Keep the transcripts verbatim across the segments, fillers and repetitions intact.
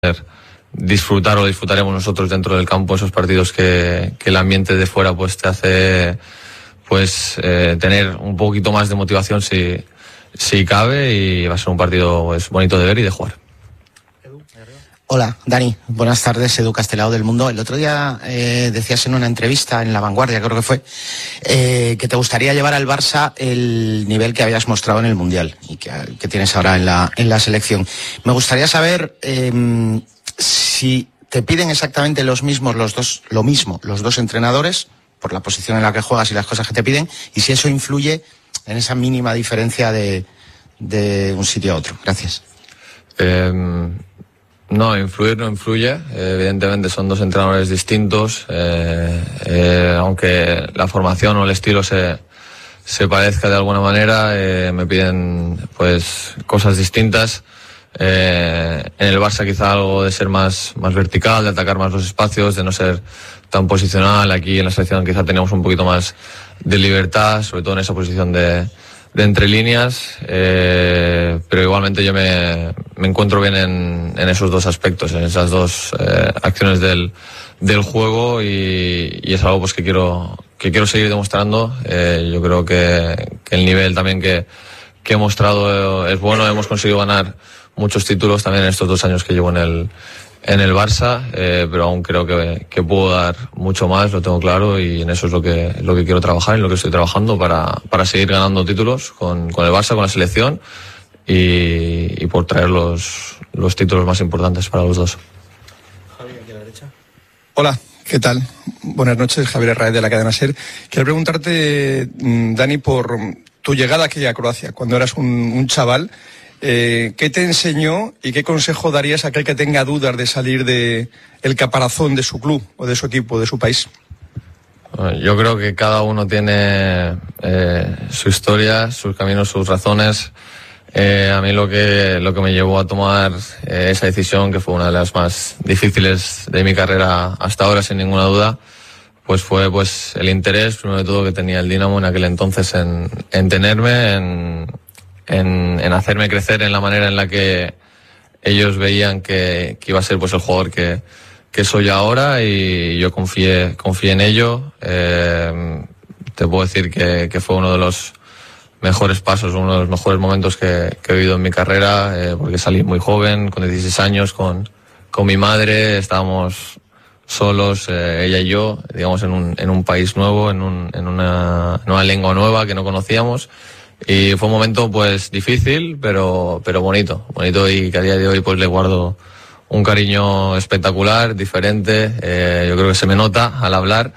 disfrutar o disfrutaremos nosotros dentro del campo esos partidos que, que el ambiente de fuera pues te hace pues eh, tener un poquito más de motivación si, si cabe, y va a ser un partido pues bonito de ver y de jugar. Hola, Dani. Buenas tardes, Edu Castelao del Mundo. El otro día eh, decías en una entrevista en La Vanguardia, creo que fue, eh, que te gustaría llevar al Barça el nivel que habías mostrado en el Mundial y que, que tienes ahora en la, en la selección. Me gustaría saber eh, si te piden exactamente los mismos, los dos, lo mismo, los dos entrenadores, por la posición en la que juegas y las cosas que te piden, y si eso influye en esa mínima diferencia de, de un sitio a otro. Gracias. Eh... No, influir no influye. Eh, evidentemente son dos entrenadores distintos, eh, eh, aunque la formación o el estilo se, se parezca de alguna manera, eh, me piden pues cosas distintas. Eh, en el Barça quizá algo de ser más, más vertical, de atacar más los espacios, de no ser tan posicional. Aquí en la selección quizá tenemos un poquito más de libertad, sobre todo en esa posición de de entre líneas, eh, pero igualmente yo me, me encuentro bien en, en esos dos aspectos, en esas dos eh, acciones del, del juego, y, y es algo pues que quiero que quiero seguir demostrando. Eh, yo creo que, que el nivel también que, que he mostrado es bueno. Hemos conseguido ganar muchos títulos también en estos dos años que llevo en el en el Barça, eh, pero aún creo que, que puedo dar mucho más, lo tengo claro, y en eso es lo que lo que quiero trabajar, en lo que estoy trabajando para, para seguir ganando títulos con, con el Barça, con la selección, y, y por traer los, los títulos más importantes para los dos. Javier, aquí a la derecha. Hola, ¿qué tal? Buenas noches, Javier Herráez de la cadena SER. Quiero preguntarte, Dani, por tu llegada aquí a Croacia, cuando eras un, un chaval. Eh, ¿Qué te enseñó y qué consejo darías a aquel que tenga dudas de salir de el caparazón de su club o de su equipo, de su país? Yo creo que cada uno tiene eh, su historia, sus caminos, sus razones. Eh, a mí lo que lo que me llevó a tomar eh, esa decisión, que fue una de las más difíciles de mi carrera hasta ahora, sin ninguna duda, pues fue pues el interés, primero de todo, que tenía el Dinamo en aquel entonces en, en tenerme, en En, en hacerme crecer en la manera en la que ellos veían que, que iba a ser pues el jugador que, que soy ahora, y yo confié, confié en ello. Eh, te puedo decir que, que fue uno de los mejores pasos, uno de los mejores momentos que, que he vivido en mi carrera, eh, porque salí muy joven, con dieciséis años, con, con mi madre, estábamos solos, eh, ella y yo, digamos, en un, en un país nuevo, en, un, en una nueva lengua nueva que no conocíamos. Y fue un momento pues difícil, pero pero bonito, bonito, y que a día de hoy pues le guardo un cariño espectacular, diferente. Eh, yo creo que se me nota al hablar,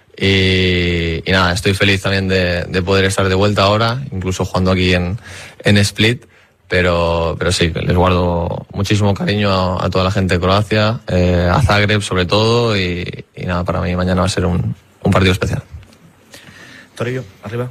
y, y nada, estoy feliz también de, de poder estar de vuelta ahora, incluso jugando aquí en, en Split, pero pero sí, les guardo muchísimo cariño a, a toda la gente de Croacia, eh, a Zagreb sobre todo, y, y nada, para mí mañana va a ser un, un partido especial. Toribio, arriba.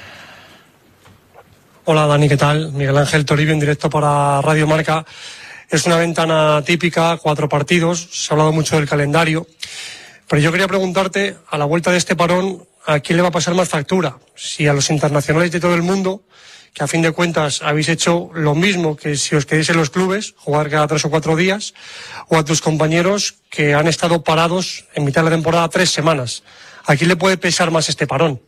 Hola Dani, ¿qué tal? Miguel Ángel Toribio en directo para Radio Marca. Es una ventana típica, cuatro partidos, se ha hablado mucho del calendario, pero yo quería preguntarte, a la vuelta de este parón, ¿a quién le va a pasar más factura? Si a los internacionales de todo el mundo, que a fin de cuentas habéis hecho lo mismo que si os quedéis en los clubes, jugar cada tres o cuatro días, o a tus compañeros que han estado parados en mitad de la temporada tres semanas. ¿A quién le puede pesar más este parón?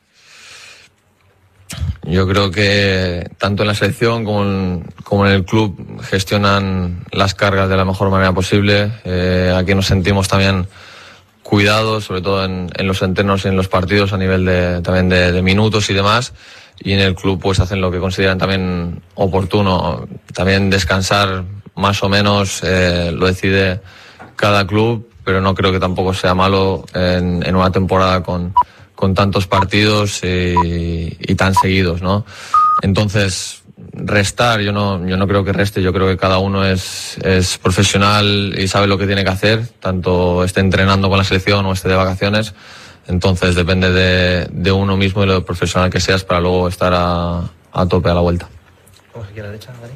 Yo creo que tanto en la selección como en, como en el club gestionan las cargas de la mejor manera posible. Eh, aquí nos sentimos también cuidados, sobre todo en, en los entrenos y en los partidos, a nivel de, también de, de minutos y demás. Y en el club pues hacen lo que consideran también oportuno. También descansar más o menos eh, lo decide cada club, pero no creo que tampoco sea malo en, en una temporada con con tantos partidos y, y tan seguidos, ¿no? Entonces, restar, yo no, yo no creo que reste, yo creo que cada uno es, es profesional y sabe lo que tiene que hacer, tanto esté entrenando con la selección o esté de vacaciones. Entonces, depende de, de uno mismo y lo profesional que seas para luego estar a, a tope a la vuelta. Vamos aquí a la derecha, Dani.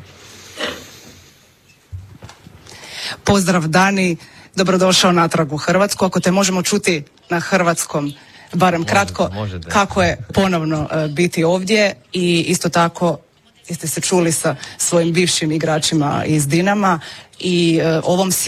Pozdrav Dani, dobrodošao natrag u Hrvatsku. Ako te možemo čuti na hrvatskom, barem kratko, možete. Kako je ponovno uh, biti ovdje, i isto tako jeste se čuli sa svojim bivšim igračima iz Dinama i e, ovom